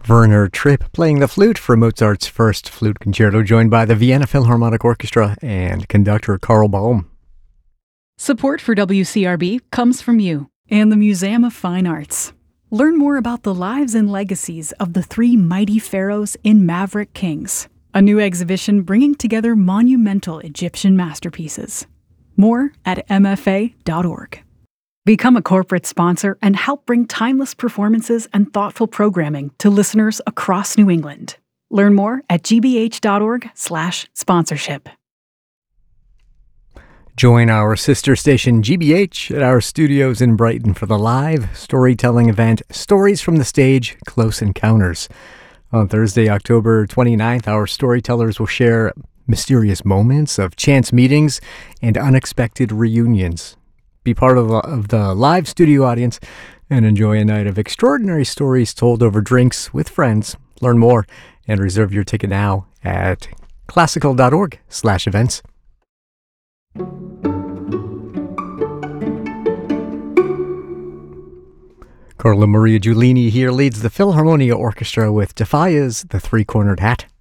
Werner Tripp playing the flute for Mozart's first flute concerto, joined by the Vienna Philharmonic Orchestra and conductor Karl Baum. Support for WCRB comes from you and the Museum of Fine Arts. Learn more about the lives and legacies of the three mighty pharaohs in Maverick Kings, a new exhibition bringing together monumental Egyptian masterpieces. More at mfa.org. Become a corporate sponsor and help bring timeless performances and thoughtful programming to listeners across New England. Learn more at gbh.org/sponsorship. Join our sister station GBH at our studios in Brighton for the live storytelling event Stories from the Stage – Close Encounters. On Thursday, October 29th, our storytellers will share mysterious moments of chance meetings and unexpected reunions. Be part of the live studio audience and enjoy a night of extraordinary stories told over drinks with friends. Learn more and reserve your ticket now at classical.org/events. Carla Maria Giulini here leads the Philharmonia Orchestra with Defia's The Three-Cornered Hat.